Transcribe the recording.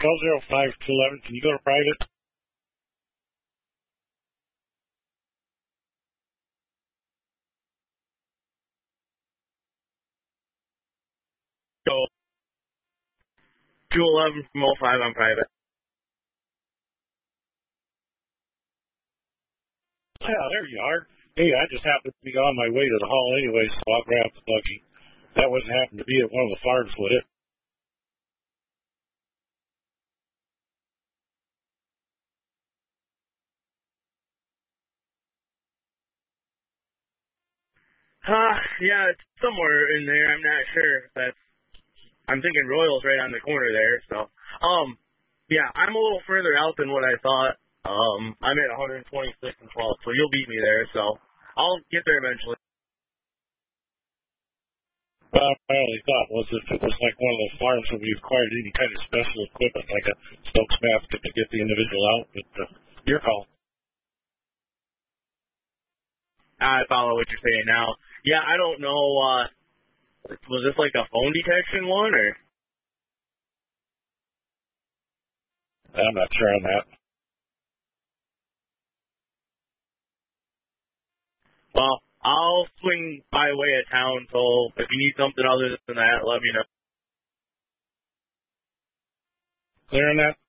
1205-211, can you go to private? So, 211 from 05 on private. Yeah, there you are. Hey, I just happened to be on my way to the hall anyway, so I'll grab the buggy. That wouldn't happen to be at one of the farms, would it? Yeah, it's somewhere in there. I'm not sure. I'm thinking Royal's right on the corner there. So, yeah, I'm a little further out than what I thought. I'm at 126 and 12, so you'll beat me there. So I'll get there eventually. Well, my only thought was if it was like one of those farms where we required any kind of special equipment, like a Stokes basket to get the individual out, but your call. I follow what you're saying now. Yeah, I don't know. Was this like a phone detection one, or? I'm not sure on that. Well, I'll swing by way of town, so if you need something other than that, let me know. Clear on that?